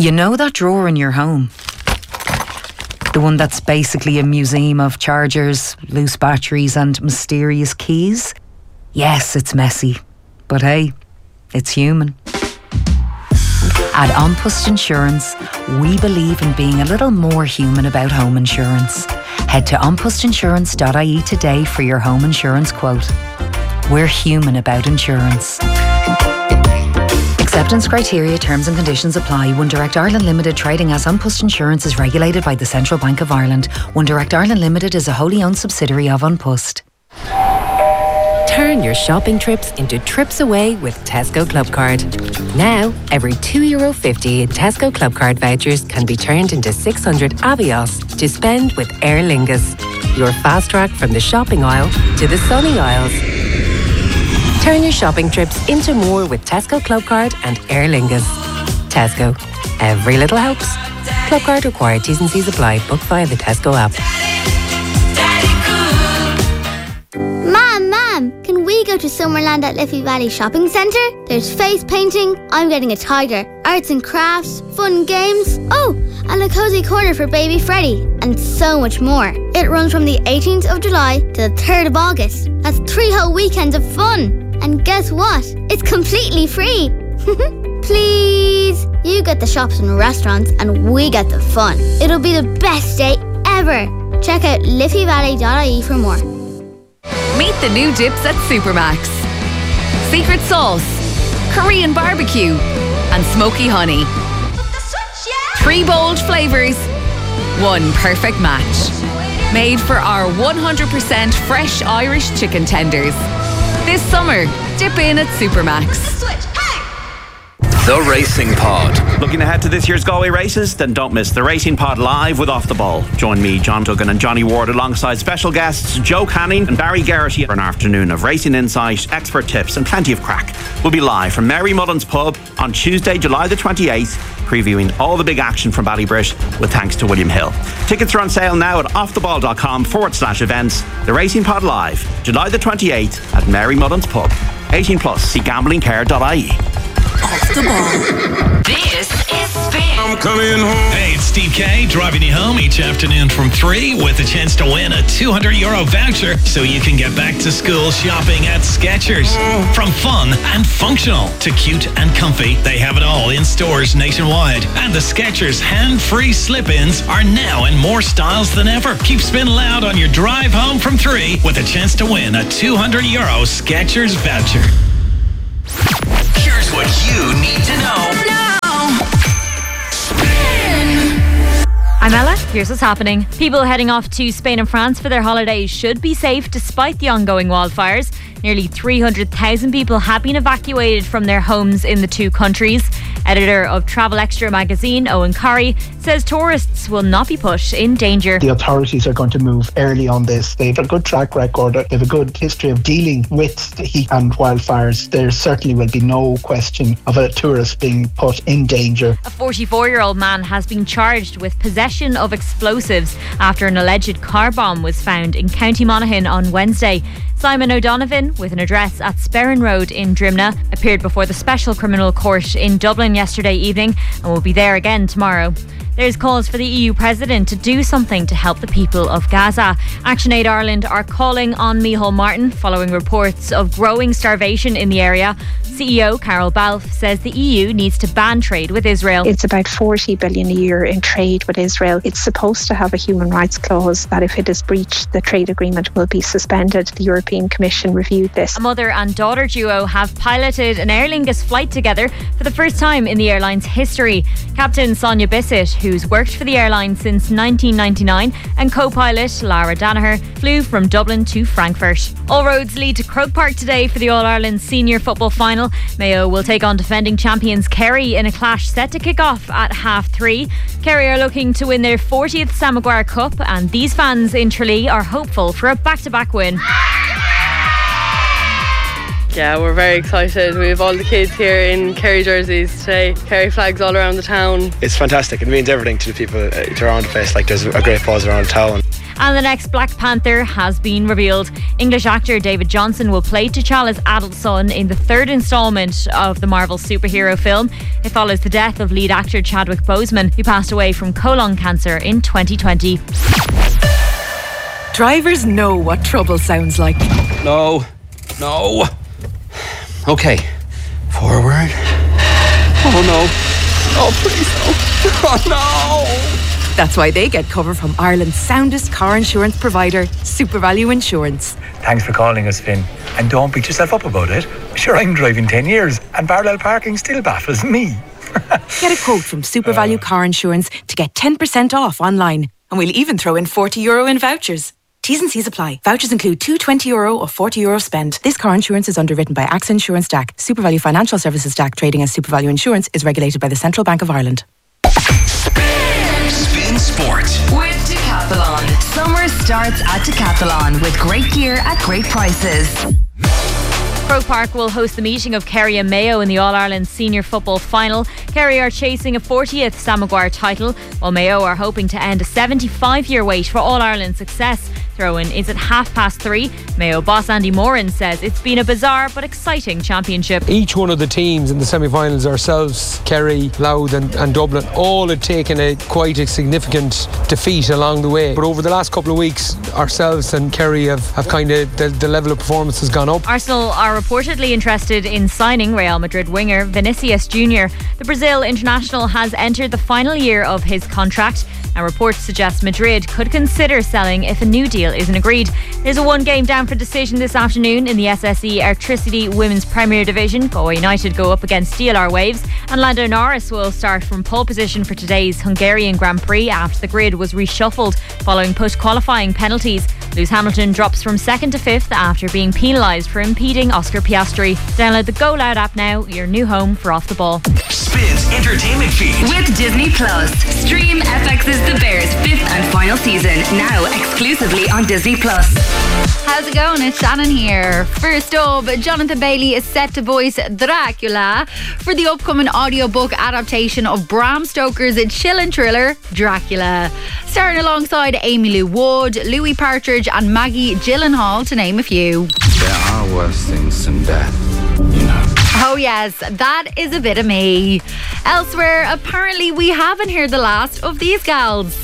You know that drawer in your home? The one that's basically a museum of chargers, loose batteries and mysterious keys? Yes, it's messy. But hey, it's human. At An Post Insurance, we believe in being a little more human about home insurance. Head to anpostinsurance.ie today for your home insurance quote. We're human about insurance. Acceptance criteria, terms and conditions apply. One Direct Ireland Limited, trading as An Post Insurance, is regulated by the Central Bank of Ireland. One Direct Ireland Limited is a wholly owned subsidiary of An Post. Turn your shopping trips into trips away with Tesco Clubcard. Now, every €2.50 in Tesco Clubcard vouchers can be turned into 600 Avios to spend with Aer Lingus. Your fast track from the shopping aisle to the sunny aisles. Turn your shopping trips into more with Tesco Clubcard and Aer Lingus. Tesco. Every little helps. Clubcard required. T's and C's apply. Book via the Tesco app. Mom, can we go to Summerland at Liffey Valley Shopping Centre? There's face painting, I'm getting a tiger, arts and crafts, fun games, and a cosy corner for baby Freddie, and so much more. It runs from the 18th of July to the 3rd of August. That's 3 whole weekends of fun. And guess what? It's completely free. Please. You get the shops and restaurants and we get the fun. It'll be the best day ever. Check out liffeyvalley.ie for more. Meet the new dips at Supermax. Secret sauce, Korean barbecue and smoky honey. 3 bold flavours, 1 perfect match. Made for our 100% fresh Irish chicken tenders. This summer, dip in at Supermax. The Racing Pod. Looking ahead to this year's Galway races? Then don't miss the Racing Pod live with Off the Ball. Join me, John Duggan and Johnny Ward alongside special guests Joe Canning and Barry Garrity for an afternoon of racing insight, expert tips and plenty of crack. We'll be live from Mary Mullins Pub on Tuesday, July the 28th, previewing all the big action from Ballybrit with thanks to William Hill. Tickets are on sale now at offtheball.com/events. The Racing Pod live, July the 28th at Mary Mullins Pub. 18 plus, see gamblingcare.ie. Off the Ball. This is Spin. I'm coming home. Hey, it's Steve K driving you home each afternoon from 3 with a chance to win a €200 voucher so you can get back to school shopping at Skechers. From fun and functional to cute and comfy, they have it all in stores nationwide. And the Skechers hand-free slip-ins are now in more styles than ever. Keep Spin loud on your drive home from 3 with a chance to win a €200 Skechers voucher. Here's what you need to know. I'm Ella. Here's what's happening. People heading off to Spain and France for their holidays should be safe despite the ongoing wildfires. Nearly 300,000 people have been evacuated from their homes in the two countries. Editor of Travel Extra magazine, Owen Corrie, says tourists will not be put in danger. The authorities are going to move early on this. They have a good track record. They have a good history of dealing with the heat and wildfires. There certainly will be no question of a tourist being put in danger. A 44-year-old man has been charged with possession of explosives after an alleged car bomb was found in County Monaghan on Wednesday. Simon O'Donovan, with an address at Sperrin Road in Drimna, appeared before the Special Criminal Court in Dublin yesterday evening and will be there again tomorrow. There's calls for the EU President to do something to help the people of Gaza. ActionAid Ireland are calling on Micheál Martin following reports of growing starvation in the area. CEO Carol Balfe says the EU needs to ban trade with Israel. It's about 40 billion a year in trade with Israel. It's supposed to have a human rights clause that if it is breached, the trade agreement will be suspended. The European Commission reviewed this. A mother and daughter duo have piloted an Aer Lingus flight together for the first time in the airline's history. Captain Sonia Bissett, who's worked for the airline since 1999, and co-pilot Lara Danaher flew from Dublin to Frankfurt. All roads lead to Croke Park today for the All-Ireland Senior Football Final. Mayo will take on defending champions Kerry in a clash set to kick off at 3:30. Kerry are looking to win their 40th Sam Maguire Cup, and these fans in Tralee are hopeful for a back-to-back win. Yeah, we're very excited. We have all the kids here in Kerry jerseys today. Kerry flags all around the town. It's fantastic. It means everything to the people around the place. Like, there's a great buzz around the town. And the next Black Panther has been revealed. English actor David Johnson will play T'Challa's adult son in the third instalment of the Marvel superhero film. It follows the death of lead actor Chadwick Boseman, who passed away from colon cancer in 2020. Drivers know what trouble sounds like. No. Okay. Forward. Oh no. Oh please no. Oh no. That's why they get cover from Ireland's soundest car insurance provider, SuperValue Insurance. Thanks for calling us, Finn. And don't beat yourself up about it. Sure, I'm driving 10 years and parallel parking still baffles me. Get a quote from SuperValue Car Insurance to get 10% off online. And we'll even throw in €40 in vouchers. T's and C's apply. Vouchers include two €20 or €40 spend. This car insurance is underwritten by AXA Insurance DAC. SuperValue Financial Services DAC, trading as SuperValue Insurance, is regulated by the Central Bank of Ireland. Spin Sport with Decathlon. Summer starts at Decathlon with great gear at great prices. Croke Park will host the meeting of Kerry and Mayo in the All-Ireland Senior Football Final. Kerry are chasing a 40th Sam Maguire title, while Mayo are hoping to end a 75-year wait for All-Ireland success. Throw-in is at 3:30. Mayo boss Andy Moran says it's been a bizarre but exciting championship. Each one of the teams in the semi-finals, ourselves, Kerry, Louth and Dublin, all had taken quite a significant defeat along the way. But over the last couple of weeks, ourselves and Kerry have kind of, the level of performance has gone up. Arsenal are reportedly interested in signing Real Madrid winger Vinicius Jr. The Brazil international has entered the final year of his contract, and reports suggest Madrid could consider selling if a new deal isn't agreed. There's a one-game down for decision this afternoon in the SSE Electricity Women's Premier Division. Galway United go up against DLR Waves, and Lando Norris will start from pole position for today's Hungarian Grand Prix after the grid was reshuffled following qualifying penalties. Lewis Hamilton drops from 2nd to 5th after being penalised for impeding Oscar Piastri. Download the Go Loud app now, your new home for Off the Ball. Spins entertainment feed with Disney Plus. Stream FX's The Bears 5th and final season now exclusively on Disney Plus. How's it going? It's Shannon here. First up, Jonathan Bailey is set to voice Dracula for the upcoming audiobook adaptation of Bram Stoker's chilling thriller Dracula, starring alongside Amy Lou Wood, Louis Partridge and Maggie Gyllenhaal, to name a few. There are worse things than death, you know. Oh yes, that is a bit of me. Elsewhere, apparently we haven't heard the last of these gals.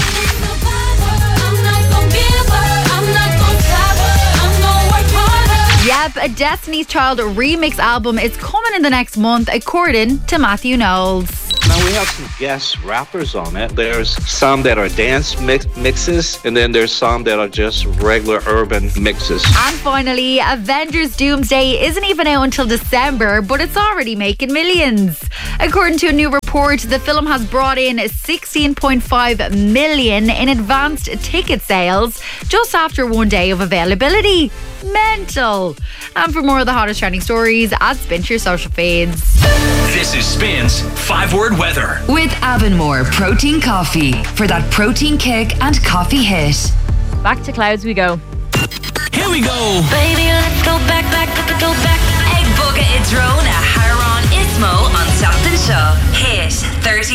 Yep, a Destiny's Child remix album is coming in the next month, according to Matthew Knowles. Now we have some guest rappers on it. There's some that are dance mixes, and then there's some that are just regular urban mixes. And finally, Avengers Doomsday isn't even out until December, but it's already making millions. According to a new report, the film has brought in 16.5 million in advanced ticket sales just after one day of availability. Mental. And for more of the hottest trending stories, add Spin to your social feeds. This is Spin's 5-word weather with Avonmore Protein Coffee for that protein kick and coffee hit. Back to clouds we go. Here we go. Baby, let's go back. Egg Boga Idrone, Haron Ismo on South and Shaw. Hit 30.